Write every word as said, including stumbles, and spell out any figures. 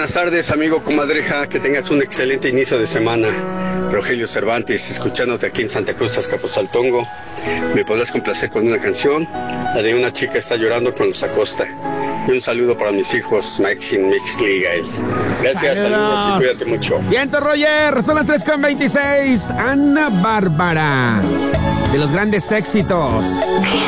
buenas tardes, amigo comadreja, que tengas un excelente inicio de semana. Rogelio Cervantes, escuchándote aquí en Santa Cruz, Azcapotzaltongo. ¿Me podrás complacer con una canción? La de Una chica está llorando con los Acosta. Y un saludo para mis hijos, Maxine, Mixley y Gael. Gracias, saludos. saludos y cuídate mucho. Viento, Roger, son las tres con veintiséis. Ana Bárbara, de los grandes éxitos.